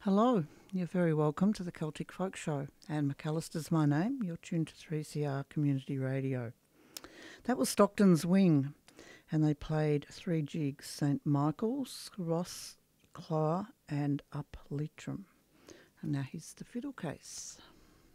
Hello, you're very welcome to the Celtic Folk Show. Anne McAllister's my name. You're tuned to 3CR Community Radio. That was Stockton's Wing, and they played three jigs: St Michael's, Ross, Clough and Up Leitrim. And now here's the fiddle case.